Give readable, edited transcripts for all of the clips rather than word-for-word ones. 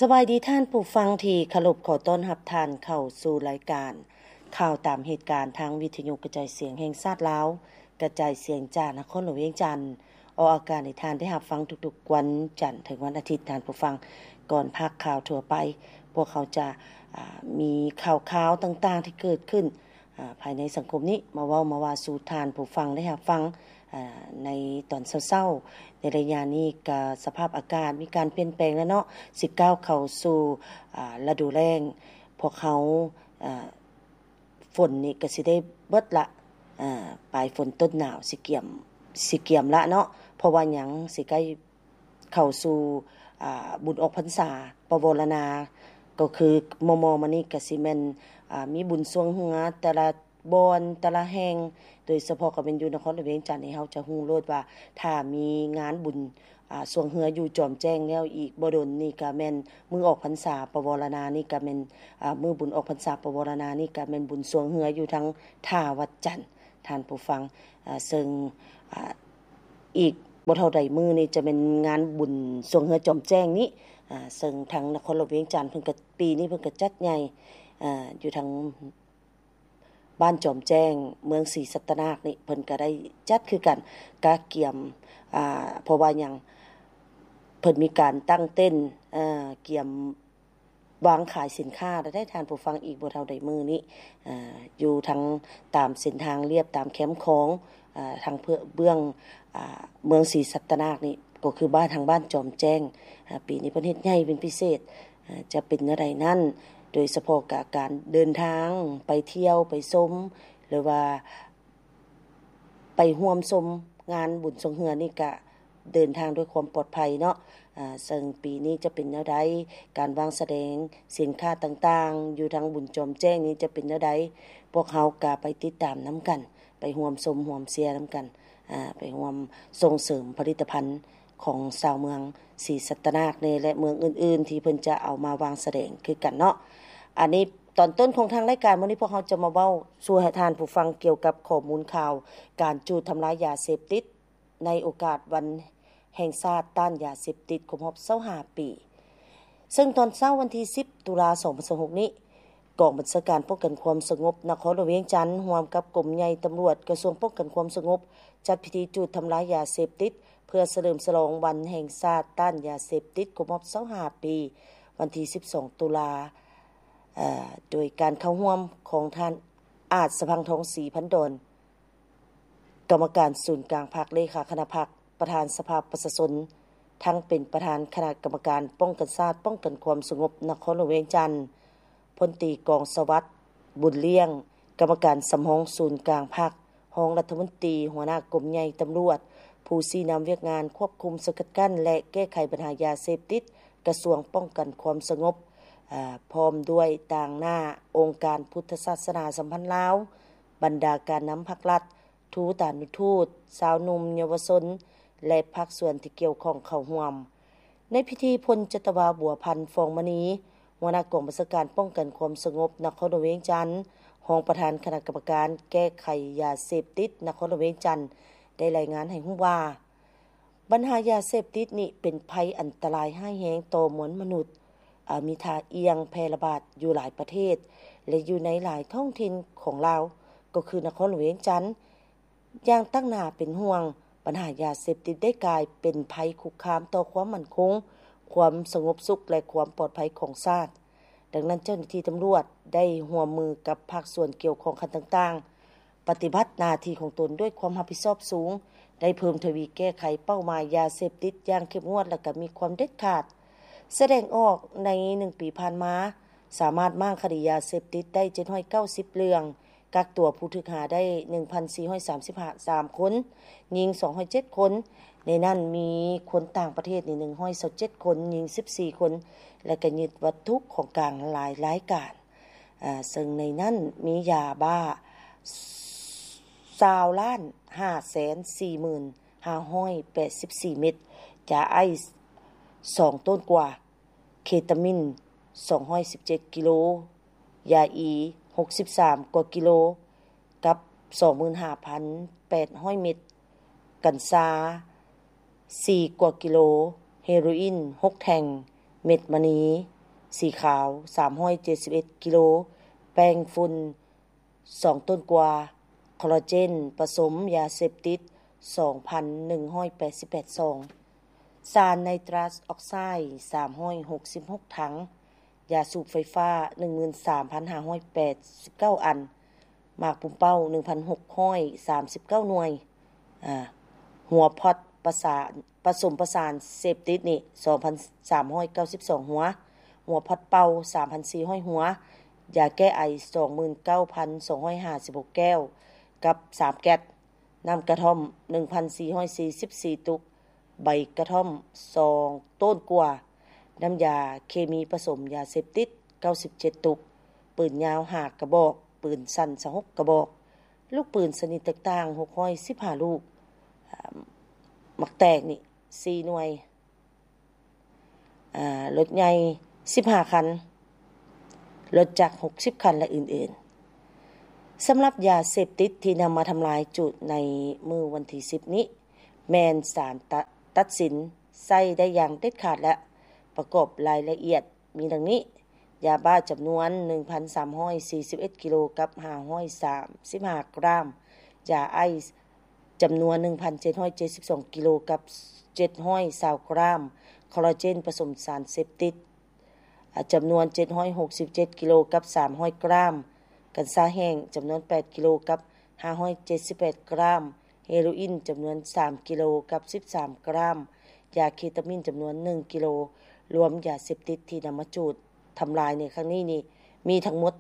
สบายดีท่านผู้ฟังที่เคารพขอต้อนรับท่านเข้าสู่รายการข่าวตามเหตุการณ์ทางวิทยุกระจายเสียงแห่งชาติลาวกระจายเสียงจากนครหลวงเวียงจันทน์ออกอากาศให้ท่านได้รับฟังทุกๆวันจันทร์ถึงวันอาทิตย์ท่านผู้ฟังก่อนภาคข่าวทั่วไปพวกเขาจะมีข่าวๆต่างๆที่เกิดขึ้นภายในสังคมนี้มาเว้ามาว่าสู่ท่านผู้ฟังได้รับฟังในตอนเช้าๆในระยะนี้ก็สภาพอากาศมีการเปลี่ยนแปลงแล้วเนาะสิก้าวเข้าสู่ฤดูแล้งพวกเขาฝนนี่ก็สิได้เบิดละปลายฝนต้นหนาวสิเกี่ยมละเนาะเพราะว่าหยังสิใกล้เข้าสู่บุญออกพรรษาปวารณาก็คือมมานี่ก็สิแม่นมีบุญสวงหัวแต่ละบอนแต่ละแห่งโดยเฉพาะก็เป็นอยู่นครหลวงเวียงจันทน์นี่เฮาจะฮู้โลดว่าถ้ามีงานบุญสวงเหืออยู่จอมแจ้งแล้วอีกบ่ดนนี่ก็แม่นมื้อออกพรรษาปวารณานี่ก็แม่นมื้อบุญออกพรรษาปวารณานี่ก็แม่นบุญสวงเหืออยู่ทั้งท่าวัดจันทน์ท่านผู้ฟังซึ่งอีกบ่เท่าใดมื้อนี่จะเป็นงานบุญสวงเหือจอมแจ้งนี้ซึ่งทางนครหลวงเวียงจันทน์เพิ่นก็ปีนี้เพิ่นก็จัดใหญ่อยู่ทางบ้านจอมแจ้งเมืองศรีสัตนาคนี่เพิ่นก็ได้จัดคือกันกะเกี่ยมเพราะว่าหยังเพิ่นมีการตั้งเต้นเกี่ยมวางขายสินค้าได้ทานผู้ฟังอีกบ่เท่าใดมื้อนี้อยู่ทางตามเส้นทางเลียบตามแคมป์ของทางเบื้องเมืองศรีสัตนาคนี่ก็คือบ้านทางบ้านจอมแจ้งปีนี้เพิ่นเฮ็ดใหญ่เป็นพิเศษจะเป็นจังไดนั้นโดยเฉพาะกับการเดินทางไปเที่ยวไปชมหรือว่าไปร่วมชมงานบุญสงเหือนี่ก็เดินทางด้วยความปลอดภัยเนาะซึ่งปีนี้จะเป็นแนวใดการวางแสดงสินค้าต่างๆอยู่ทางบุญจอมแจ้งนี้จะเป็นแนวใดพวกเฮาก็ไปติดตามนํากันไปร่วมชมร่วมเชียร์นํากันไปร่วมส่งเสริมผลิตภัณฑ์ของชาวเมืองศรีสัตนาคและเมืองอื่นๆที่เพิ่นจะเอามาวางแสดงคือกันเนาะอันนี้ตอนต้นของทางรายการมื้อนี้พวกเราจะมาเว้าสู่ให้ท่านผู้ฟังเกี่ยวกับข้อมูลข่าวการจูดทำลายยาเสพติดในโอกาสวันแห่งชาติต้านยาเสพติดครบรอบ25ปีซึ่งตอนเช้าวันที่10ตุลาคม2026นี้กองบัญชาการป้องกันความสงบนครหลวงเวียงจันทน์ร่วมกับกรมใหญ่ตำรวจกระทรวงป้องกันความสงบจัดพิธีจูดทำลายยาเสพติดเพื่อเฉลิมฉลองวันแห่งชาติต้านยาเสพติดครบรอบ25ปีวันที่12ตุลาโดยการเข้าร่วมของท่านอาจสะพังทองศรีพันดอนกรรมการศูนย์กลางพรรคเลขาคณะพรรคประธานสภาประชาชนทั้งเป็นประธานคณะกรรมการป้องกันชาติป้องกันความสงบนครหลวงเวียงจันทน์พลตรีกองสวัสดิ์บุญเลี้ยงกรรมการสำรองศูนย์กลางพรรครองรัฐมนตรีหัวหน้ากรมใหญ่ตำรวจผู้ชี้นำเวียกงานควบคุมสกัดกั้นและแก้ไขปัญหายาเสพติดกระทรวงป้องกันความสงบพร้อมด้วยต่างหน้าองค์การพุทธศาสนาสัมพันธ์ลาวบรรดาการนำภาครัฐทูตานุทูตสาวหนุ่มเยาวชนและภาคส่วนที่เกี่ยวข้องเข้าร่วมในพิธีพลจตวาบัวพันธ์ฟองมณีหัวหน้ากองบัญชาการป้องกันความสงบนครหลวงเวียงจันทน์รองประธานคณะกรรมการแก้ไขยาเสพติดนครหลวงเวียงจันทน์ได้รายงานให้รู้ว่าปัญหายาเสพติดนี้เป็นภัยอันตรายร้ายแรงต่อมวลมนุษย์มีท่าเอียงแพร่ระบาดอยู่หลายประเทศและอยู่ในหลายท้องถิ่นของลาวก็คือนครหลวงเวียงจันทน์อย่างตั้งหน้าเป็นห่วงปัญหายาเสพติดได้กลายเป็นภัยคุกคามต่อความมั่นคงความสงบสุขและความปลอดภัยของชาติดังนั้นเจ้าหน้าที่ตำรวจได้ร่วมมือกับภาคส่วนเกี่ยวข้องกันต่างๆปฏิบัติหน้าที่ของตนด้วยความรับผิดชอบสูงได้เพิ่มทวีแก้ไขเป้าหมายยาเสพติดอย่างเข้มงวดและก็มีความเด็ดขาดแสดงออกใน1ปีผ่านมาสามารถม้างคดียาเสพติดได้790เรื่องกักตัวผู้ถูกหาได้ 1,435 คนหญิง207คนในนั้นมีคนต่างประเทศนี่127คนหญิง14คนและก็ยึดวัตถุของกลางหลายรายการซึ่งในนั้นมียาบ้า20,544,584 เม็ดยาไอซ์2ต้นกว่าเคตามิน217กิโลยาอี63กว่ากิโลกับ 25,800 เม็ดกัญชา4กว่ากิโลเฮโรอีน6แท่งเม็ดมณีสีขาว371กิโลแป้งฝุ่น2ต้นกว่าคอลลาเจนผสมยาเสพติด 2,188 ซองสารไนตรัสออกไซด์366ถังยาสูบไฟฟ้า 13,589 อันหมากปุ่มเป้า 1,639 หน่วยหัวพอดผสมประสานเสพติดนี่ 2,392 หัวพอดเป่า 3,400 หัวยาแก้ไอ 29,256 แก้วกับ3แก๊สน้ำกระท่อม 1,444 ตุกใบกระท่อม2ต้นกว่าน้ำยาเคมีผสมยาเสพติด97ตุกปืนยาว5กระบอกปืนสั้น26กระบอกลูกปืนชนิดต่างๆ615ลูกหมักแตกนี่4หน่วยรถใหญ่15คันรถจักร60คันและอื่นๆสำหรับยาเสพติดที่นำมาทำลายจุดในมือวันที่10นี้แมนศาลตัดสินใส่ได้อย่างเด็ดขาดและประกอบรายละเอียดมีดังนี้ยาบ้าจำนวน 1,341 กิโลกับ535 กรัมยาไอซ์จำนวน 1,772 กิโลกับ720 กรัมคอลลาเจนผสมสารเสพติดจำนวน767กิโลกับ300 กรัมกัญชาแห้งจำนวน8กิโลกับ578 กรัมเฮโรอีนจำนวน3กิโลกับ13 กรัมยาเคตามีนจำนวน1กิโลรวมยาเสพติดที่นำมาจูดทำลายในครั้งนี้มีทั้งหมด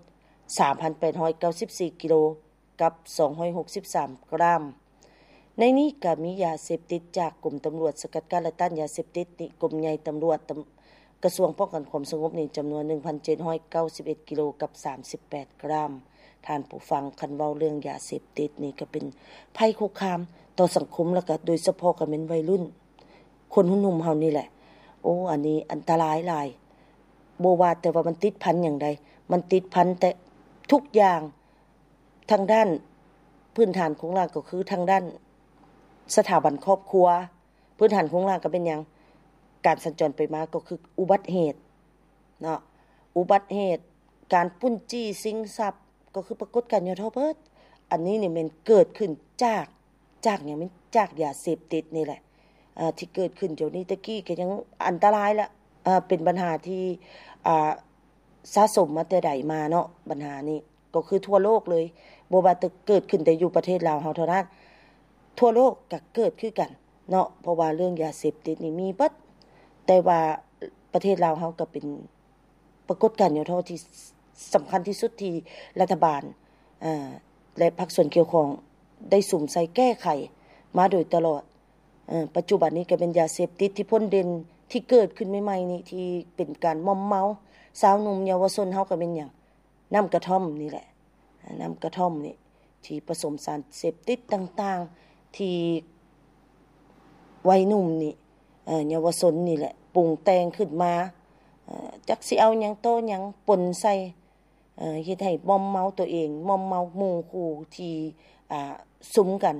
3,894 กิโลกับ263 กรัมในนี้ก็มียาเสพติดจากกลุ่มตำรวจสกัดกั้นและต้านยาเสพติดนี่กลุ่มใหญ่ตำรวจกระทรวงป้องกันความสงบนี่จำนวน 1,791 กิโลกับ38 กรัมท่านผู้ฟังคันเว้าเรื่องยาเสพติดนี่ก็เป็นภัยคุกคามต่อสังคมแล้วก็โดยเฉพาะก็เป็นวัยรุ่นคนหนุ่มเฮานี่แหละโอ้อันนี้อันตรายหลายบ่ว่าแต่ว่ามันติดพันอย่างใดมันติดพันแต่ทุกอย่างทางด้านพื้นฐานของเราก็คือทางด้านสถาบันครอบครัวพื้นฐานของเราก็เป็นหยังการสัญจรไปมาก็คืออุบัติเหตุเนาะอุบัติเหตุการปุ้นจี้ชิงทรัพย์ก็คือปรากฏการณ์ยอดเบิดอันนี้นี่มันเกิดขึ้นจากหยังมันจากยาเสพติดนี่แหละที่เกิดขึ้นเดี๋ยวนี้ตะกี้ก็ยังอันตรายละเป็นปัญหาที่สะสมมาแต่ใดมาเนาะปัญหานี้ก็คือทั่วโลกเลยบ่ว่าจะเกิดขึ้นแต่อยู่ประเทศลาวเฮาเท่านั้นทั่วโลกก็เกิดคือกันเนาะเพราะว่าเรื่องยาเสพติดนี่มีเบิดแต่ว่าประเทศลาวเฮาก็เป็นปรากฏการณ์อยู่เท่าที่สำคัญที่สุดที่รัฐบาลและภาคส่วนเกี่ยวข้องได้สุ่มใส่แก้ไขมาโดยตลอดปัจจุบันนี้ก็เป็นยาเสพติดที่พ้นเด่นที่เกิดขึ้นใหม่ๆนี่ที่เป็นการมอมเมาสาวหนุ่มเยาวชนเฮาก็เป็นหยังน้ำกระท่อมนี่แหละน้ำกระท่อมนี่ที่ผสมสารเสพติดต่างๆที่วัยหนุ่มนี่เยาวชนนี่แหละปรุงแต่งขึ้นมาจักสิเอาหยังโตหยังปนใส่เฮ็ดให้มอมเมาตัวเองมอมเมาหมู่คู่ที่สุมกัน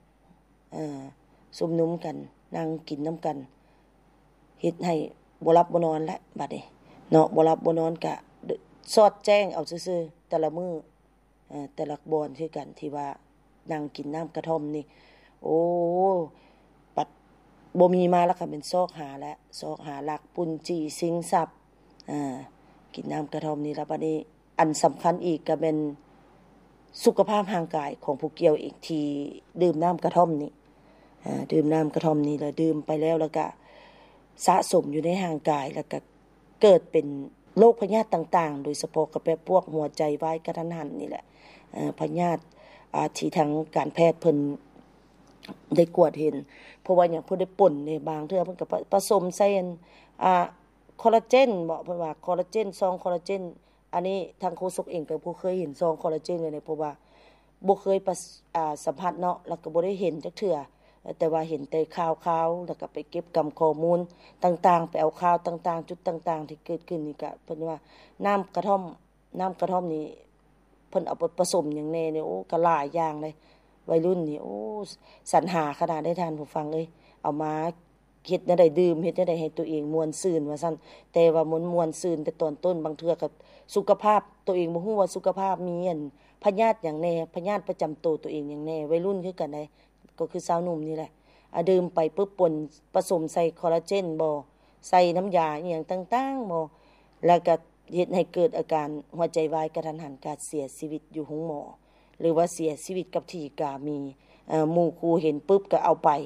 สุมนุมกันนั่งกินน้ำกันเฮ็ดให้บ่หลับบ่นอนแล้วบัดนี้เนาะบ่หลับบ่นอนก็สอดแจ้งเอาซื่อๆแต่ละมื้อแต่ละบ่อนคือกันที่ว่านั่งกินน้ำกระท่อมนี่โอ้ปัดบ่มีมาแล้วก็เป็นซอกหาแล้วซอกหาลักปุ้นจี้ชิงทรัพย์กินน้ำกระท่อมนี่แล้วบัดนี้อันสำคัญอีกก็เป็นสุขภาพร่างกายของผู้เกี่ยวอีกที่ดื่มน้ำกระท่อมนี่ดื่มน้ำกระท่อมนี่แล้วดื่มไปแล้วก็สะสมอยู่ในร่างกายแล้วก็เกิดเป็นโรคพยาธิต่างๆโดยเฉพาะกับแบบพวกหัวใจวายกระทันหันนี่แหละพยาธิที่ทางการแพทย์เพิ่นได้กวดเห็นเพราะว่าอย่างเพิ่นได้ป่นในบางเทื่อเพิ่นก็ผสมใส่คอลลาเจนบ่เพิ่นว่าคอลลาเจนซองคอลลาเจนอันนี้ทางโฆษกเองก็บ่เคยเห็นซองคอลลาเจนเลยเพราะว่าบ่เคยสัมผัสเนาะแล้วก็บ่ได้เห็นจักเทื่อแต่ว่าเห็นแต่ข่าวๆแล้วก็ไปเก็บกำข้อมูลต่างๆไปเอาข่าวต่างๆจุดต่างๆที่เกิดขึ้นนี่ก็เพิ่นว่าน้ำกระท่อมนี่เพิ่นเอาไปผสมหยังแน่นี่โอ้ก็หลายอย่างเลยวัยรุ่นนี่โอ้สรรหาขนาดได้ท่านผู้ฟังเอ้ยเอามาเฮ็ดแนวใดดื่มเฮ็ดแนวใดให้ตัวเองม่วนซื่นว่าซั่นแต่ว่าม่วนซื่นแต่ตอนต้นบางเทื่อก็สุขภาพตัวเองบ่ฮู้ว่าสุขภาพมีอันพยาธิหยังแน่พยาธิประจำตัวเองหยังแน่วัยรุ่นคือกันได้ก็คือสาวหนุ่มนี่แหละดื่มไปปึ๊บป่นผสมใส่คอลลาเจนบ่ใส่น้ำยาอีหยังต่างๆบ่แล้วก็เฮ็ดให้เกิดอาการหัวใจวายกระทันหันการเสียชีวิตอยู่ห้องหมอหรือว่าเสียชีวิตกับที่กามีหมู่ครูเห็นปึ๊บก็เอาไป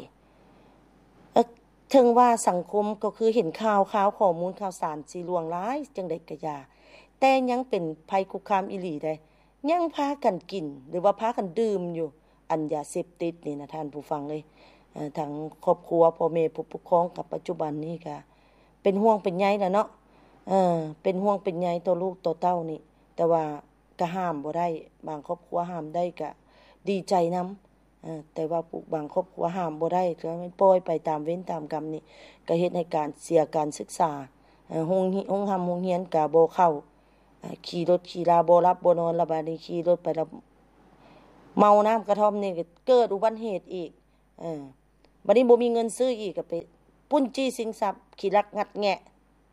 ถึงว่าสังคมก็คือเห็นข่าวข้อมูลข่าวสารสิลวงร้ายจังได๋ก็อย่าแต่ยังเป็นภัยคุกคามอีหลีได้ยังพากันกินหรือว่าพากันดื่มอยู่อันยาเสพติดนี่นะท่านผู้ฟังเลยทั้งครอบครัวพ่อแม่ผู้ปกครองกับปัจจุบันนี้ก็เป็นห่วงเป็นใยล่ะเนาะเป็นห่วงเป็นใยต่อลูกต่อเต้านี่แต่ว่าก็ห้ามบ่ได้บางครอบครัวห้ามได้ก็ดีใจนำแต่ว่าบางครอบครัวห้ามบ่ได้ก็มันปล่อยไปตามเวรตามกรรมนี่ก็เฮ็ดให้การเสียการศึกษาโรงเรียนก็บ่เข้าขี่รถขี่ราบ่หลับบ่นอนแล้วบัดนี้ขี่รถไปแล้วเมาน้ำกระท่อมนี่ก็เกิดอุบัติเหตุอีกบัดนี้บ่มีเงินซื้ออีกก็ไปปุ้นจี้สินทรัพย์ขี้ลักงัดแงะ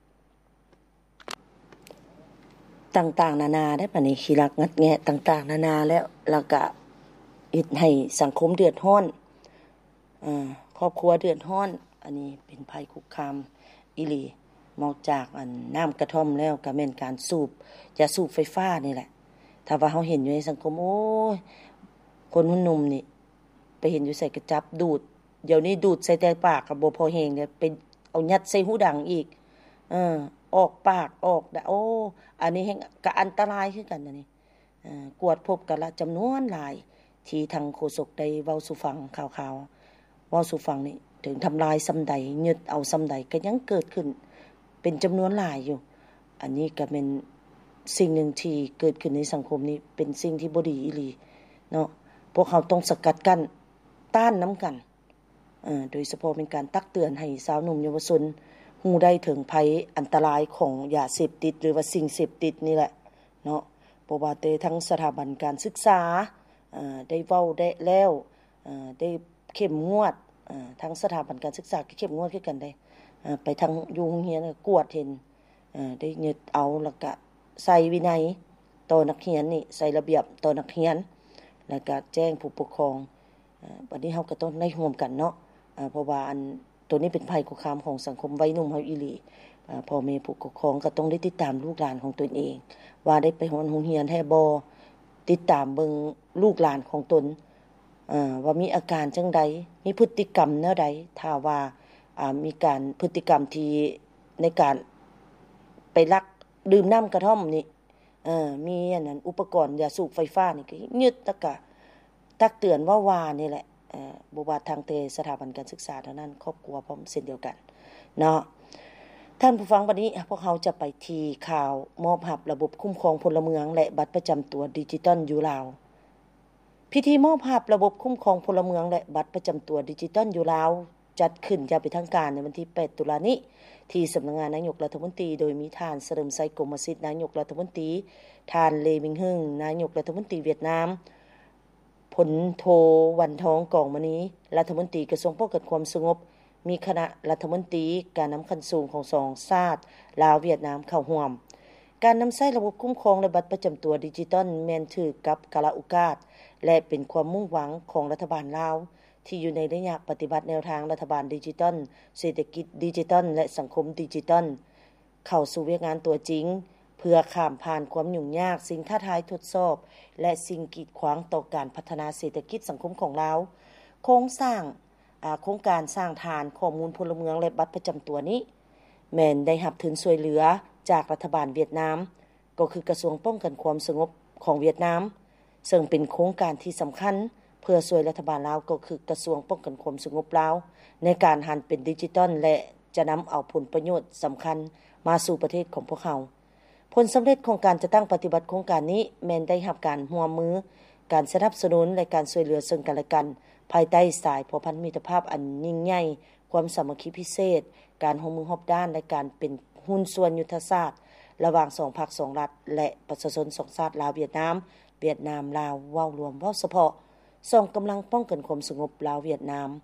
ต่างๆนานาได้บัดนี้ขี้ลักงัดแงะต่างๆนานาแล้วก็เฮ็ดให้สังคมเดือดร้อนครอบครัวเดือดร้อนอันนี้เป็นภัยคุกคามอีหลีนอกจากน้ำกระท่อมแล้วก็แม่นการสูบยาสูบไฟฟ้านี่แหละถ้าว่าเฮาเห็นอยู่ในสังคมโอ้ยคนหนุ่มนี่ไปเห็นอยู่ใส่กระจับดูดเดี๋ยวนี้ดูดใส่แต่ปากก็บ่พอแฮงเด้ไปเอายัดใส่หูดังอีกออกปากออกโอ้อันนี้แฮงก็อันตรายคือกันอันนี้กวดพบกันละจำนวนหลายที่ทางโฆษกได้เว้าสู่ฟังข่าวๆเว้าสู่ฟังนี่ถึงทำลายซำใดยึดเอาซำใดก็ยังเกิดขึ้นเป็นจำนวนหลายอยู่อันนี้ก็เป็นสิ่งหนึ่งที่เกิดขึ้นในสังคมนี้เป็นสิ่งที่บ่ดีอีหลีเนาะพวกเขาต้องสกัดกั้นต้านน้ำกันโดยเฉพาะเป็นการตักเตือนให้สาวหนุ่มเยาวชนฮู้ได้ถึงภัยอันตรายของยาเสพติดหรือว่าสิ่งเสพติดนี่แหละเนาะเพราะว่าแต่ทั้งสถาบันการศึกษาได้เว้าได้แล้วได้เข้มงวดทั้งสถาบันการศึกษาก็เข้มงวดคือกันได้ไปทางโรงเรียนกวดเห็นได้ยึดเอาแล้วก็ใส่วินัยต่อนักเรียนนี่ใส่ระเบียบต่อนักเรียนแล้วก็แจ้งผู้ปกครองบัดนี้เฮาก็ต้องได้ร่วมกันเนาะเพราะว่าอันตัวนี้เป็นภัยคุกคามของสังคมวัยหนุ่มเฮาอีหลีพ่อแม่ผู้ปกครองก็ต้องได้ติดตามลูกหลานของตนเองว่าได้ไปโรงเรียนแท้บ่ติดตามเบิ่งลูกหลานของตนว่ามีอาการจังใดมีพฤติกรรมแนวใดถ้าว่ามีการพฤติกรรมที่ในการไปลักดื่มน้ำกระท่อมนี่มีอันนั้นอุปกรณ์ยาสูบไฟฟ้านี่ก็ยึดตะกะตักเตือนว่านี่แหละบ่ว่าทางเตสถาบันการศึกษาเท่านั้นครอบครัวพร้อมเช่นเดียวกันเนาะท่านผู้ฟังวันนี้พวกเราจะไปที่ข่าวมอบรับระบบคุ้มครองพลเมืองและบัตรประจำตัวดิจิทัลอยู่ลาวพิธีมอบรับระบบคุ้มครองพลเมืองและบัตรประจำตัวดิจิทัลอยู่ลาวจัดขึ้นอย่างเป็นทางการในวันที่8ตุลาคมนี้ที่สำนักงานนายกรัฐมนตรีโดยมีท่านเสริมไซกรมสิทธิ์นายกรัฐมนตรีท่านเลมิงฮึ่งนายกรัฐมนตรีเวียดนามพลโทวันทองกองมณีรัฐมนตรีกระทรวงป้องกันความสงบมีคณะรัฐมนตรีการนำขั้นสูงของ2ชาติลาวเวียดนามเข้าร่วมการนำใช้ระบบคุ้มครองและบัตรประจำตัวดิจิทัลแม่นถือกับกาลโอกาสและเป็นความมุ่งหวังของรัฐบาลลาวที่อยู่ในระยะปฏิบัติแนวทางรัฐบาลดิจิทัลเศรษฐกิจดิจิทัลและสังคมดิจิทัลเข้าสู่เวียกงานตัวจริงเพื่อข้ามผ่านความยุ่งยากสิ่งท้าทายทดสอบและสิ่งกีดขวางต่อการพัฒนาเศรษฐกิจสังคมของลาวโครงการสร้างฐานข้อมูลพลเมืองและบัตรประจำตัวนี้แม่นได้รับทุนช่วยเหลือจากรัฐบาลเวียดนามก็คือกระทรวงป้องกันความสงบของเวียดนามซึ่งเป็นโครงการที่สำคัญเพื่อช่วยรัฐบาลลาวก็คือกระทรวงป้องกันความสงบลาวในการหันเป็นดิจิทัลและจะนำเอาผลประโยชน์สำคัญมาสู่ประเทศของพวกเขาผลสำเร็จของการจะตั้งปฏิบัติโครงการนี้แม้นได้รับการร่วมมือการสนับสนุนและการช่วยเหลือซึ่งกันและกันภายใต้สายพันธมิตรภาพอันยิ่งใหญ่ความสามัคคีพิเศษการร่วมมือรอบด้านและการเป็นหุ้นส่วนยุทธศาสตร์ระหว่าง2พรรค2รัฐและประชาชน2ชาติลาวเวียดนามลาวเว้ารวมเว้าเฉพาะส่งกำลังป้องกันความสงบลาวเวียดนาม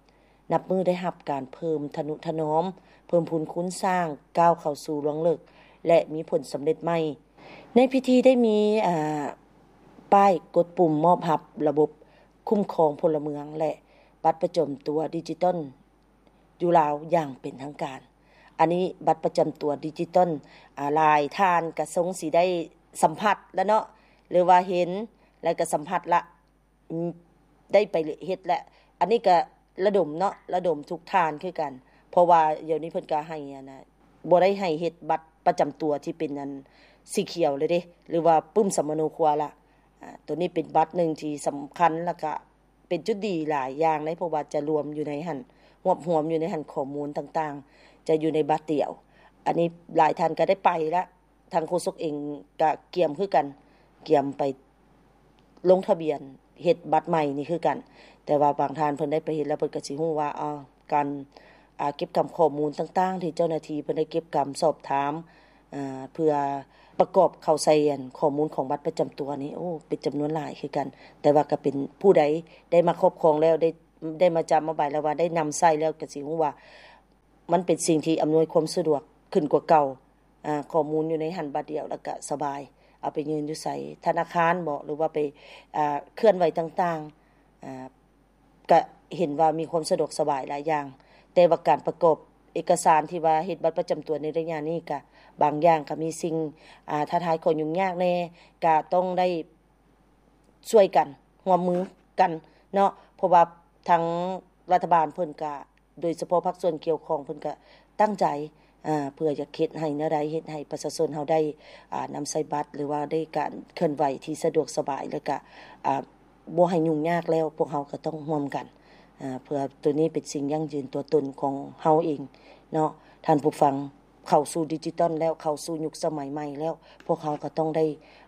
นับมือได้รับการเพิ่มทนุถนอมเพิ่มพูนคุ้นสร้างก้าวเข้าสู่หลวงเลิกและมีผลสำเร็จใหม่ในพิธีได้มีป้ายกดปุ่มมอบรับระบบคุ้มครองพลเมืองและบัตรประจำตัวดิจิทัลอยู่ลาวอย่างเป็นทางการอันนี้บัตรประจำตัวดิจิทัลหลายท่านก็ทรงสิได้สัมผัสแล้วเนาะหรือว่าเห็นแล้วก็สัมผัสละได้ไปเฮ็ดและอันนี้ก็ระดมเนาะระดมทุกทานคือกันเพราะว่าเดี๋ยวนี้เพิ่นก็ให้นะบ่ได้ให้เฮ็ดบัตรประจำตัวที่เป็นอันสีเขียวเลยเด้หรือว่าปึ้มสมโนครัวละตัวนี้เป็นบัตรนึงที่สำคัญแล้วก็เป็นจุดดีหลายอย่างเลยเพราะว่าจะรวมอยู่ในหั่นรวมอยู่ในหั่นข้อมูลต่างๆจะอยู่ในบัตรเดียวอันนี้หลายท่านก็ได้ไปแล้วทางโฆษกเองก็เกี่ยมคือกันเกี่ยมไปลงทะเบียนเฮ็ดบัตรใหม่นี่คือกันแต่ว่าบางท่านเพิ่นได้ไปเฮ็ดแล้วเพิ่นก็สิฮู้ว่าการเก็บกำข้อมูลต่างๆที่เจ้าหน้าที่เพิ่นได้เก็บกำสอบถามเพื่อประกอบเข้าใส่ข้อมูลของบัตรประจำตัวนี้โอ้เป็นจำนวนหลายคือกันแต่ว่าก็เป็นผู้ใดได้มาครอบครองแล้วได้มาจำมาใบแล้วว่าได้นำใช้แล้วก็สิฮู้ว่ามันเป็นสิ่งที่อำนวยความสะดวกขึ้นกว่าเก่าข้อมูลอยู่ในหันบัตรเดียวแล้วก็สบายเอาไปยืนอยู่ใส่ธนาคารบ่หรือว่าไปเคลื่อนไหวต่างๆก็เห็นว่ามีความสะดวกสบายหลายอย่างแต่ว่าการประกอบเอกสารที่ว่าเฮ็ดบัตรประจำตัวในระยะนี้ก็บางอย่างก็มีสิ่งท้าทายข้อยุ่งยากแน่ก็ต้องได้ช่วยกันร่วมมือกันเนาะเพราะว่าทางรัฐบาลเพิ่นก็โดยเฉพาะภาคส่วนเกี่ยวข้องเพิ่นก็ตั้งใจเพื่อจะเฮ็ดให้แนวใดเฮ็ดให้ประชาชนเฮาได้นำใช้บัตรหรือว่าได้การเคลื่อนไหวที่สะดวกสบายแล้วก็บ่ให้ยุ่งยากแล้วพวกเฮาก็ต้องร่วมกันเพื่อตัวนี้เป็นสิ่งยั่งยืนตัวตนของเฮาเองเนาะท่านผู้ฟังเข้าสู่ดิจิทัลแล้วเข้าสู่ยุคสมัยใหม่แล้วพวกเขาก็ต้องได้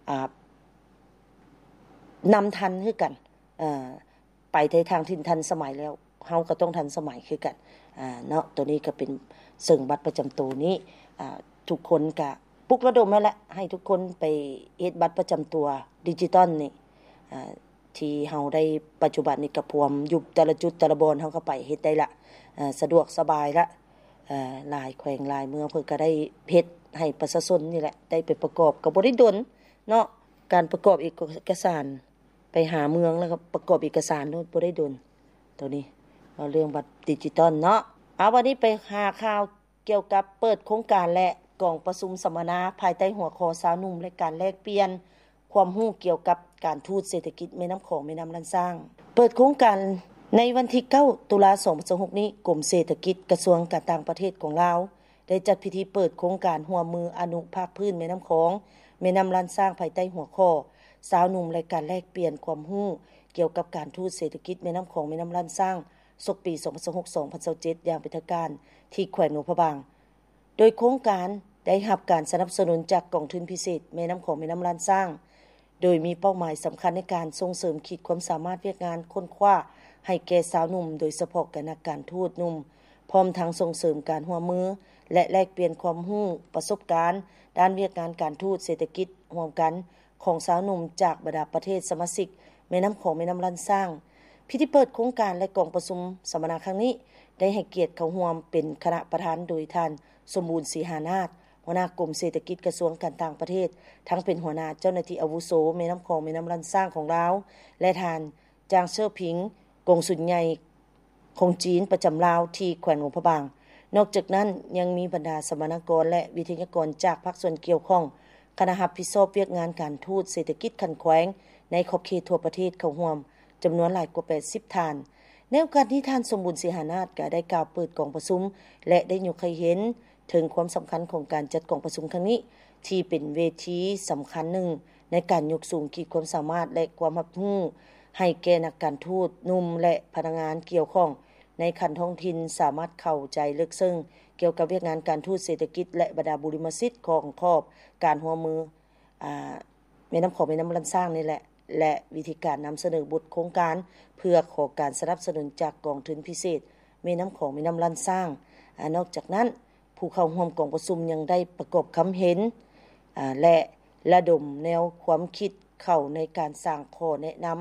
นำทันคือกันไปในทางที่ทันสมัยแล้วเฮาก็ต้องทันสมัยคือกันเนาะตัวนี้ก็เป็นซึ่งบัตรประจำตัวนี้ทุกคนก็ปลุกระดมแล้วแหละให้ทุกคนไปเฮ็ดบัตรประจำตัวดิจิทัลนี่ที่เฮาได้ปัจจุบันนี้ก็พวมอยู่แต่ละจุดแต่ละบอนเฮาก็ไปเฮ็ดได้ละสะดวกสบายละหลายแขวงหลายเมืองเพิ่นก็ได้เฮ็ดให้ประชาชนนี่แหละได้ไปประกอบก็บ่ได้ดลเนาะการประกอบเอกสารไปหาเมืองแล้วก็ประกอบเอกสารโน้นบ่ได้ดลตัวนี้เรื่องบัตรดิจิทัลเนาะวันนี้ไปหาข่าวเกี่ยวกับเปิดโครงการและกองประชุมสัมมนาภายใต้หัวข้อสาวหนุ่มและการแลกเปลี่ยนความรู้เกี่ยวกับการทูตเศรษฐกิจแม่น้ำของแม่น้ำลันสร้างเปิดโครงการในวันที่9ตุลาคม2026นี้กรมเศรษฐกิจกระทรวงการต่างประเทศของลาวได้จัดพิธีเปิดโครงการร่วมมืออนุภาคพื้นแม่น้ำของแม่น้ำลันสร้างภายใต้หัวข้อสาวหนุ่มและการแลกเปลี่ยนความรู้เกี่ยวกับการทูตเศรษฐกิจแม่น้ำของแม่น้ำลันสร้างศกปี2026-2027อย่างเป็นทางการที่แขวงหลวงพระบางโดยโครงการได้รับการสนับสนุนจากกองทุนพิเศษแม่น้ำของแม่น้ำลันสร้างโดยมีเป้าหมายสำคัญในการส่งเสริมขีดความสามารถเวียกงานค้นคว้าให้แก่สาวหนุ่มโดยเฉพาะกับนักการทูตหนุ่มพร้อมทั้งส่งเสริมการร่วมมือและแลกเปลี่ยนความรู้ประสบการณ์ด้านเวียกงานการทูตเศรษฐกิจร่วมกันของสาวหนุ่มจากบรรดาประเทศสมาชิกแม่น้ำของแม่น้ำลันสร้างพิธีเปิดโครงการและกองประชุมสัมมนาครั้งนี้ได้ให้เกียรติเข้าร่วมเป็นคณะประธานโดยท่านสมบูรณ์ศรีหานาถหัวหน้ากรมเศรษฐกิจกระทรวงการต่างประเทศทั้งเป็นหัวหน้าเจ้าหน้าที่อาวุโสแม่น้ำของแม่น้ำลันสร้างของลาวและท่านจางเซี่ยวผิงกงสุลใหญ่ของจีนประจำลาวที่แขวงหลวงพระบางนอกจากนั้นยังมีบรรดาสมณกรและวิทยากรจากภาคส่วนเกี่ยวข้องคณะรับผิดชอบเวียกงานการทูตเศรษฐกิจขันแขวงในขอบเขตทั่วประเทศเข้าร่วมจำนวนหลายกว่า80ท่านในโอกาสนี้ท่านสมบูรณ์ศรีหานาถก็ได้กล่าวเปิดกองประชุมและได้ยกให้เห็นถึงความสำคัญของการจัดกองประชุมครั้งนี้ที่เป็นเวทีสำคัญหนึ่งในการยกสูงขีดความสามารถและความรับรู้ให้แก่นักการทูตหนุ่มและพนักงานเกี่ยวข้องในคันท้องถิ่นสามารถเข้าใจลึกซึ้งเกี่ยวกับเวียกงานการทูตเศรษฐกิจและบรรดาบุริมสิทธิ์ของครอบการร่วมมือแม่น้ำของแม่น้ำลันสร้างนี่แหละและวิธีการนำเสนอบทโครงการเพื่อขอการสนับสนุนจากกองทุนพิเศษแม่น้ำของแม่น้ำลันสร้างนอกจากนั้นผู้เข้าร่วมกองประชุมยังได้ประกอบคำเห็นและระดมแนวความคิดเข้าในการสร้างข้อแนะนำ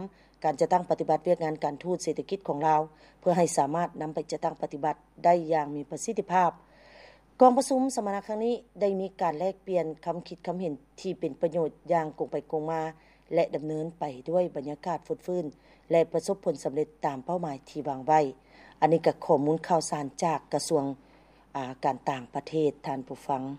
การจะตั้งปฏิบัติเวียกงานการทูตเศรษฐกิจของเราเพื่อให้สามารถนำไปจะตั้งปฏิบัติได้อย่างมีประสิทธิภาพกองประชุมสัมมนาครั้งนี้ได้มีการแลกเปลี่ยนคำคิดคำเห็นที่เป็นประโยชน์อย่างกงไปกงมาและดำเนินไปด้วยบรรยากาศฟุดฟื้นและประสบผลสำเร็จตามเป้าหมายที่วางไว้อันนี้ก็ข้อมูลข่าวสารจากกระทรวงการต่างประเทศท่านผู้ฟัง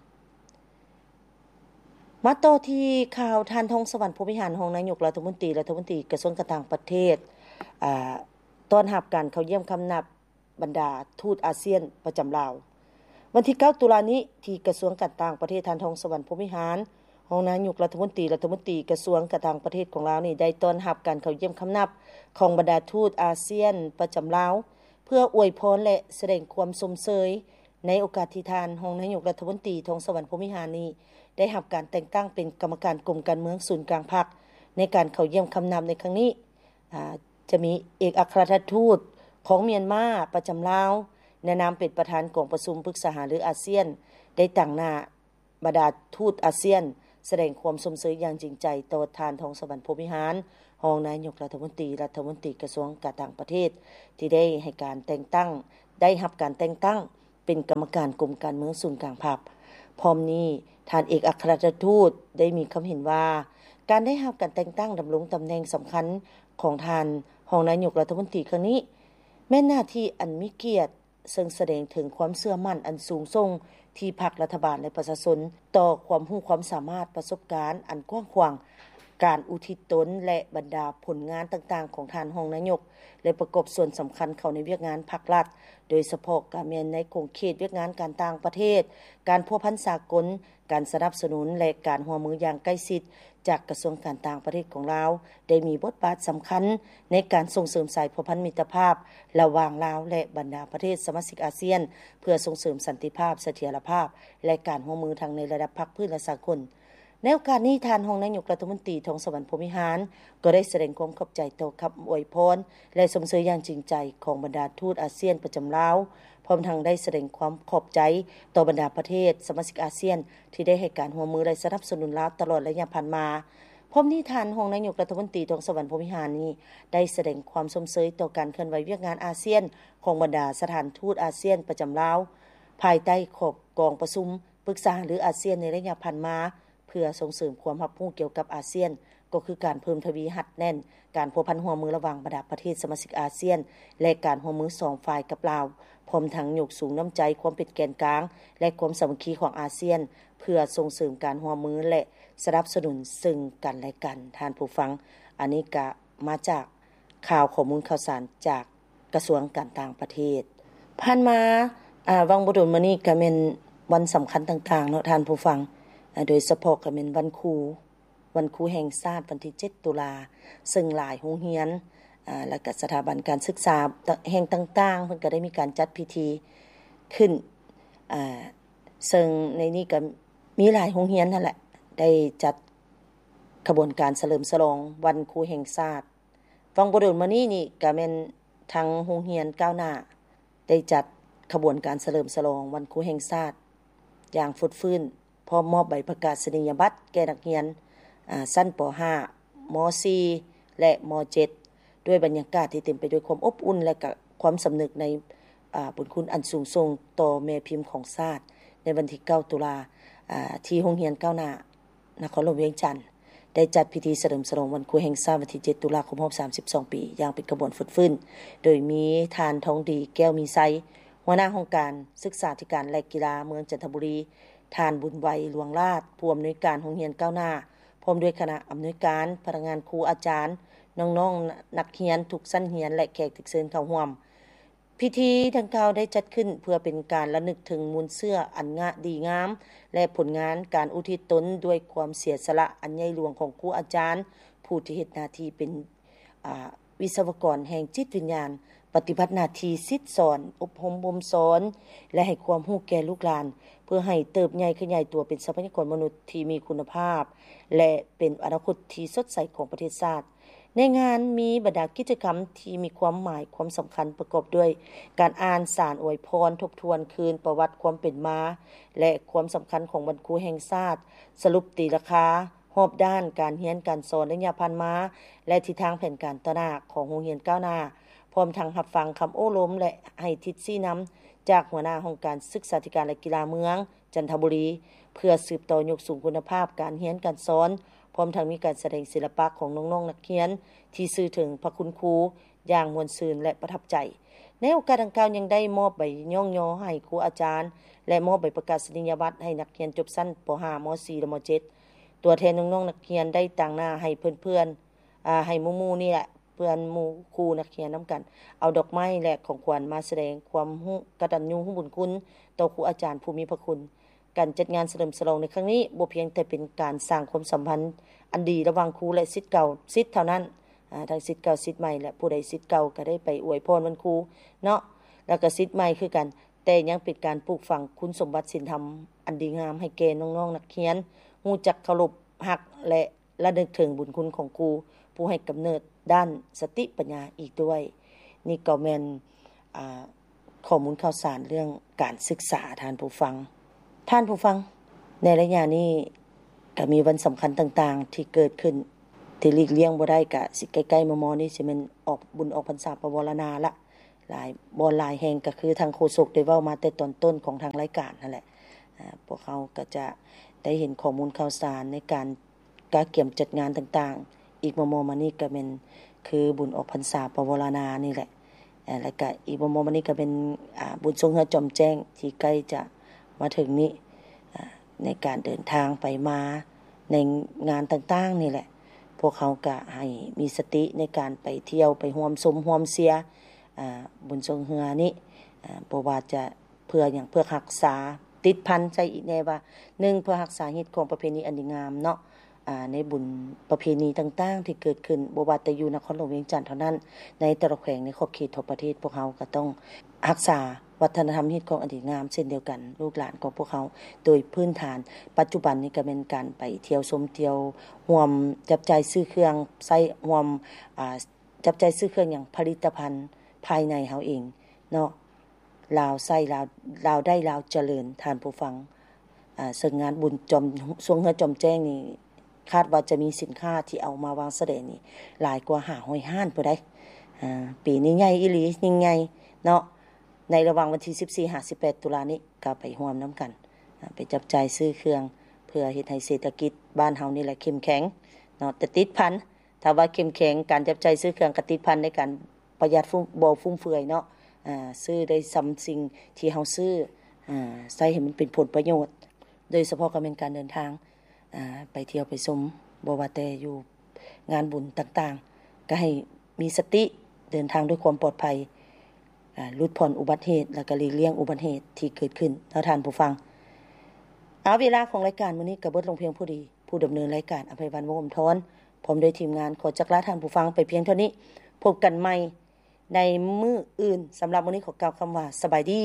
มาต่อที่ข่าวท่านทองสวรรค์พรหมวิหารรองนายกรัฐมนตรีกระทรวงการต่างประเทศต้อนรับการเข้าเยี่ยมคำนับบรรดาทูตอาเซียนประจำลาววันที่9ตุลานี้ที่กระทรวงการต่างประเทศท่านทองสวรรค์พรหมวิหารรองนายกรัฐมนตรีกระทรวงการต่างประเทศของลาวนี่ได้ต้อนรับการเข้าเยี่ยมคำนับของบรรดาทูตอาเซียนประจำลาวเพื่ออวยพรและแสดงความสมเสยในโอกาสที่ท่านรองนายกรัฐมนตรีทองสวรรค์พรหมวิหารนี้ได้รับการแต่งตั้งเป็นกรรมการกรมการเมืองศูนย์กลางพรรคในการเข้าเยี่ยมคำนับในครั้งนี้จะมีเอกอัครราชทูตของเมียนมาประจำลาวในนามเป็นประธานกองประชุมปรึกษาหารืออาเซียนได้ตั้งหน้าบรรดาทูตอาเซียนแสดงความสมเสยอย่างจริงใจต่อทานทองสวรรค์พรหมวิหารรองนายกรัฐมนตรีกระทรวงการต่างประเทศที่ได้ให้การแต่งตั้งได้รับการแต่งตั้งเป็นกรรมการกรมการเมืองศูนย์กลางพรรคพร้อมนี้ท่านเอกอัครราชทูตได้มีความเห็นว่าการได้รับการแต่งตั้งดำรงตำแหน่งสำคัญของท่านรองนายกรัฐมนตรีครั้งนี้แม้หน้าที่อันมีเกียรติซึ่งแสดงถึงความเชื่อมั่นอันสูงส่งที่พรรครัฐบาลและประชาชนต่อความรู้ความสามารถประสบการณ์อันกว้างขวางการอุทิศตนและบรรดาผลงานต่างๆของท่านรองนายกและประกอบส่วนสำคัญเข้าในเวียกงานภาครัฐโดยเฉพาะการแม่นในกงเขตเวียกงานการต่างประเทศการพัวพันสากลการสนับสนุนและการร่วมมืออย่างใกล้ชิดจากกระทรวงการต่างประเทศของลาวได้มีบทบาทสำคัญในการส่งเสริมสายพัวพันมิตรภาพระหว่างลาวและบรรดาประเทศสมาชิกอาเซียนเพื่อส่งเสริมสันติภาพเสถียรภาพและการร่วมมือทางในระดับภาคพื้นและสากลในโอกาสนี้ท่านรองนายกรัฐมนตรีทองสวรรค์พรหมวิหารก็ได้แสดงความขอบใจต่อคำอวยพรและสมเสยอย่างจริงใจของบรรดาทูตอาเซียนประจำลาวพร้อมทั้งได้แสดงความขอบใจต่อบรรดาประเทศสมาชิกอาเซียนที่ได้ให้การร่วมมือและสนับสนุนลาวตลอดระยะผ่านมาพร้อมนี้ท่านรองนายกรัฐมนตรีทองสวรรค์พรหมวิหารนี้ได้แสดงความสมเสยต่อการเคลื่อนไหวเวียกงานอาเซียนของบรรดาสถานทูตอาเซียนประจำลาวภายใต้ขอบกองประชุมปรึกษาหรืออาเซียนในระยะผ่านมาเพื่อส่งเสริมความรับรู้เกี่ยวกับอาเซียนก็คือการเพิ่มทวีหัดแน่นการพัวพันร่วมมือระหว่างบรรดาประเทศสมาชิกอาเซียนและการร่วมมือ2ฝ่ายกับลาวพร้อมทั้งยกสูงน้ำใจความเป็นแกนกลางและความสามัคคีของอาเซียนเพื่อส่งเสริมการร่วมมือและสนับสนุนซึ่งกันและกันท่านผู้ฟังอันนี้ก็มาจากข่าวข้อมูลข่าวสารจากกระทรวงการต่างประเทศผ่านมาวังบ่โดนมานี้ก็แม่นวันสำคัญต่างๆเนาะท่านผู้ฟังโดยเฉพาะก็เป็นวันครูแห่งชาติวันที่7ตุลาซึ่งหลายโรงเรียนและก็สถาบันการศึกษาแห่งต่างๆเพิ่นก็ได้มีการจัดพิธีขึ้นซึ่งในนี้ก็มีหลายโรงเรียนนั่นแหละได้จัดขบวนการเฉลิมฉลองวันครูแห่งชาติวังบ่โดนมานี้นี่ก็แม่นทางโรงเรียนก้าวหน้าได้จัดขบวนการเฉลิมฉลองวันครูแห่งชาติอย่างฟุดฟื้นพร้อมมอบใบประกาศนียบัตรแก่นักเรียนชั้นป .5 ม .4 และม .7 ด้วยบรรยากาศที่เต็มไปด้วยความอบอุ่นและก็ความสำนึกในบุญคุณอันสูงส่งต่อแม่พิมพ์ของชาติในวันที่9ตุลาที่โรงเรียนก้าวหน้านครหลวงเวียงจันทน์ได้จัดพิธีเฉลิมฉลองวันครูแห่งชาติวันที่7ตุลาคมครบ32ปีอย่างเป็นขบวนฟุดฟื้นโดยมีทานทองดีแก้วมีไซหัวหน้าองค์การศึกษาธิการและกีฬาเมืองจันทบุรีท่านบุญไวหลวงราชผู้อำนวยการโรงเรียนก้าวหน้าพร้อมด้วยคณะอำนวยการพนักงานครูอาจารย์น้องๆนักเรียนทุกชั้นเรียนและแขกที่เชิญเข้าร่วมพิธีดังกล่าวได้จัดขึ้นเพื่อเป็นการระลึกถึงมูลเชื่ออันดีงามและผลงานการอุทิศตนด้วยความเสียสละอันใหญ่หลวงของครูอาจารย์ผู้ที่เฮ็ดหน้าที่เป็นวิศวกรแห่งจิตวิญญาณปฏิบัติหน้าที่ศิษย์สอนอบรมบ่มสอนและให้ความรู้แก่ลูกหลานเพื่อให้เติบใหญ่ขยายตัวเป็นทรัพยากรมนุษย์ที่มีคุณภาพและเป็นอนาคตที่สดใสของประเทศชาติในงานมีบรรดากิจกรรมที่มีความหมายความสำคัญประกอบด้วยการอ่านสารอวยพรทบทวนคืนประวัติความเป็นมาและความสำคัญของวันครูแห่งชาติสรุปตีราคารอบด้านการเรียนการสอนระยะผ่านมาและทิศทางแผนการต่อหน้าของโรงเรียนก้าวหน้าพร้อมทั้งรับฟังคำโอ้ล้มและให้ทิศชี้นำจากหัวหน้าองค์การศึกษาธิการและกีฬาเมืองจันทบุรีเพื่อสืบต่อยกสูงคุณภาพการเรียนการสอนพร้อมทั้งมีการแสดงศิลปะของน้องๆนักเรียนที่สื่อถึงพระคุณครูอย่างม่วนซื่นและประทับใจในโอกาสดังกล่าวยังได้มอบใบย่องยอให้ครูอาจารย์และมอบใบประกาศนียบัตรให้นักเรียนจบชั้นป .5 ม .4 และม .7 ตัวแทนน้องๆนักเรียนได้ต่างหน้าให้เพื่อนๆให้หมู่ๆนี่แหละเพื่อนหมู่ครูนักเรียนนํากันเอาดอกไม้และของขวัญมาแสดงความกตัญญูรู้บุญคุณต่อครูอาจารย์ผู้มีพระคุณการจัดงานเฉลิมฉลองในครั้งนี้บ่เพียงแต่เป็นการสร้างความสัมพันธ์อันดีระหว่างครูและศิษย์เก่าศิษย์เท่านั้นทั้งศิษย์เก่าศิษย์ใหม่และผู้ใดศิษย์เก่าก็ได้ไปอวยพรวันครูเนาะแล้วก็ศิษย์ใหม่คือกันแต่ยังเป็นการปลูกฝังคุณสมบัติศีลธรรมอันดีงามให้แก่น้องๆนักเรียนรู้จักเคารพรักและระลึกถึงบุญคุณของครูผู้ให้กำเนิดด้านสติปัญญาอีกด้วยนี่ก็แม่นข้อมูลข่าวสารเรื่องการศึกษาท่านผู้ฟังในระยะนี้ก็มีวันสำคัญต่างๆที่เกิดขึ้นที่หลีกเลี่ยงบ่ได้ก็สิใกล้ๆมๆนี้สิแม่นออกบุญออกพรรษาปวารณาละหลายบ่หลายแห่งก็คือทางโฆษกได้เว้ามาแต่ตอนต้นของทางรายการนั่นแหละพวกเขาก็จะได้เห็นข้อมูลข่าวสารในการเกี่ยมจัดงานต่างๆอีกมๆมานี้ก็เป็นคือบุญออกพรรษาปวารณานี่แหละแล้วก็อีกมๆมานี้ก็เป็นบุญทรงเฮือจอมแจ้งที่ใกล้จะมาถึงนี้ในการเดินทางไปมาในงานต่างๆนี่แหละพวกเขาก็ให้มีสติในการไปเที่ยวไปร่วมสมร่วมเสียบุญทรงเฮือนี้บ่ว่าจะเพื่อหยังเพื่อรักษาติดพันใจอีกแน่ว่า1เพื่อรักษาฮีตของประเพณีอันดีงามเนาะในบุญประเพณีต่างๆที่เกิดขึ้นบ่ว่าแต่อยู่นครหลวงเวียงจันทน์เท่านั้นในแต่ละแขวงในขอบเขตทั่วประเทศพวกเขาก็ต้องรักษาวัฒนธรรมฮีตของอันดีงามเช่นเดียวกันลูกหลานของพวกเขาโดยพื้นฐานปัจจุบันนี้ก็เป็นการไปเที่ยวชมเที่ยวร่วมจับจ่ายซื้อเครื่องใช้ร่วมจับจ่ายซื้อเครื่องอย่างผลิตภัณฑ์ภายในเฮาเองเนาะลาวใช้ลาวได้ลาวเจริญท่านผู้ฟังซึ่งงานบุญจอมทรงเฮือจอมแจ้งนี่คาดว่าจะมีสินค้าที่เอามาวางแสดงนี่หลายกว่า500ห้านพุ่นได้ปีนี้ใหญ่อีหลียิ่งใหญ่เนาะในระหว่างวันที่14-18ตุลานี้ก็ไปร่วมนํากันไปจับจ่ายซื้อเครื่องเพื่อเฮ็ดให้เศรษฐกิจบ้านเฮานี่แหละเข้มแข็งเนาะแต่ติดพันถ้าว่าเข้มแข็งการจับจ่ายซื้อเครื่องก็ติดพันในการประหยัดบ่ฟุ่มเฟือยเนาะซื้อได้ซ้ำสิ่งที่เฮาซื้อใช้ให้มันเป็นผลประโยชน์โดยเฉพาะก็เป็นการเดินทางไปเที่ยวไปชมบ่ว่าแต่อยู่งานบุญต่างๆก็ให้มีสติเดินทางด้วยความปลอดภัยลดผ่อนอุบัติเหตุแล้วก็หลีกเลี่ยงอุบัติเหตุที่เกิดขึ้นท่านผู้ฟังเอาเวลาของรายการมื้อนี้ก็เบิดลงเพียงผู้ดีผู้ดำเนินรายการอภัยวันวงศ์ทอนพร้อมด้วยทีมงานขอจักลาท่านผู้ฟังไปเพียงเท่านี้พบกันใหม่ในมื้ออื่นสำหรับมื้อนี้ขอกล่าวคำว่าสบายดี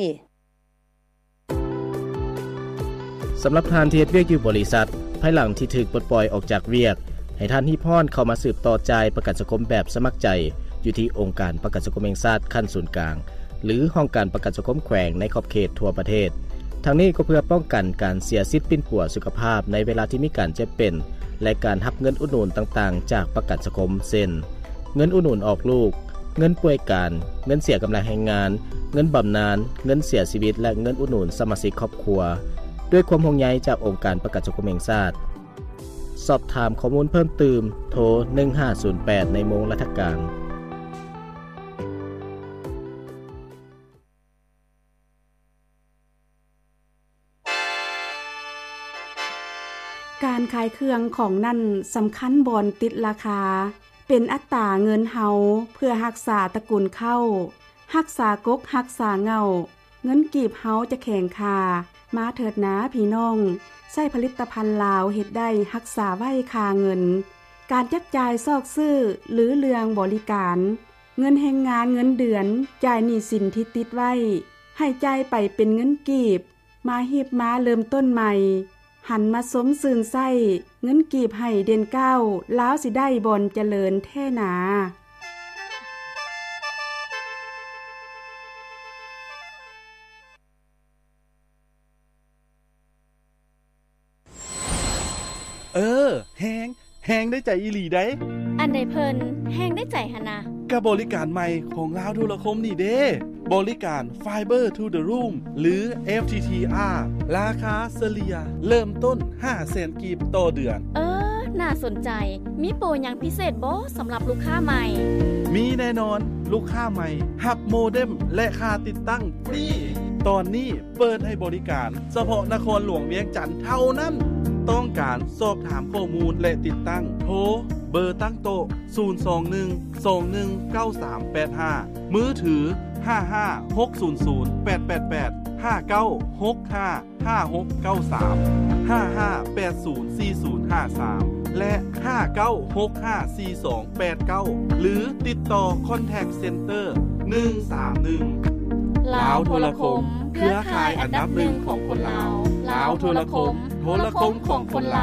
สำหรับทานที่เฮ็ดเวียกอยู่บริษัทภายหลังที่ถูกปลดปล่อยออกจากเวียกให้ท่านฮีพรเข้ามาสืบต่อจ่ายประกันสังคมแบบสมัครใจอยู่ที่องค์การประกันสังคมแห่งชาติขั้นศูนย์กลางหรือห้องการประกันสังคมแขวงในขอบเขตทั่วประเทศทั้งนี้ก็เพื่อป้องกันการเสียสิทธิ์ปิ้นปัวสุขภาพในเวลาที่มีการเจ็บเป็นและการรับเงินอุดหนุนต่างๆจากประกันสังคมเช่นเงินอุดหนุนออกลูกเงินป่วยการเงินเสียกำลังแรงงานเงินบำนาญเงินเสียชีวิตและเงินอุดหนุนสมาชิกครอบครัวด้วยความห่วงใยจากองค์การประกันสังคมแห่งชาติสอบถามข้อมูลเพิ่มเติมโทร1508ในโมงราชการการขายเครื่องของนั่นสำคัญบ่อนติดราคาเป็นอัตราเงินเฮาเพื่อรักษาตระกูลเข้ารักษากกรักษาเงาเงินกีบเฮาจะแข็งค่ามาเถิดนะพี่น้องใช้ผลิตภัณฑ์ลาวเฮ็ดได้รักษาไว้ค่าเงินการจับจ่ายซอกซื้อหรือเรื่องบริการเงินแรงงานเงินเดือนจ่ายหนี้สินที่ติดไว้ให้จ่ายไปเป็นเงินกีบมาฮีบมาเริ่มต้นใหม่หันมาสมซื่นไส้เงินกีบให้เด่นเก้าล้าวสิได้บ่อนเจริญแท้หนาแฮงได้ใจอีหลีได้อันใดเพิ่นแฮงได้ใจหั่นนะกับบริการใหม่ของลาวโทรคมนี่เด้บริการ Fiber to the Room หรือ FTTR ราคาเฉลี่ยเริ่มต้น 500,000 กีบต่อเดือนน่าสนใจมีโปรหยังพิเศษบ่สำหรับลูกค้าใหม่มีแน่นอนลูกค้าใหม่รับโมเด็มและค่าติดตั้งฟรีตอนนี้เปิดให้บริการเฉพาะนครหลวงเวียงจันทน์เท่านั้นต้องการสอบถามข้อมูลและติดตั้งโทรเบอร์ตั้งโต๊ะ021219385มือถือ55600888596555693 55804053และ59654289หรือติดต่อ Contact Center 131 ลาวโทรคมเครือข่ายอันดับ1ของคนลาวลาวโทรคมโทรคมของคนลาว